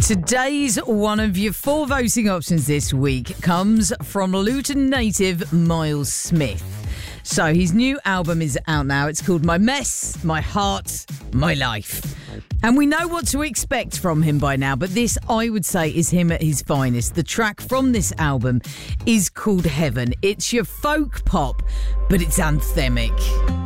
Today's one of your 4 voting options this week comes from Luton native Miles Smith. So his new album is out now. It's called My Mess, My Heart, My Life. And we know what to expect from him by now, but this, I would say, is him at his finest. The track from this album is called Heaven. It's your folk pop, but it's anthemic.